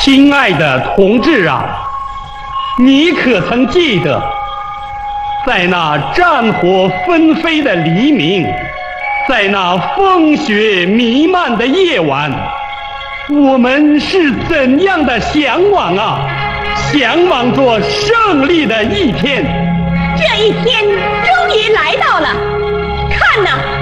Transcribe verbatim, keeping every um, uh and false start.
亲爱的同志啊，你可曾记得，在那战火纷飞的黎明，在那风雪弥漫的夜晚，我们是怎样的向往啊，向往着胜利的一天。 这一天终于来到了，看呐，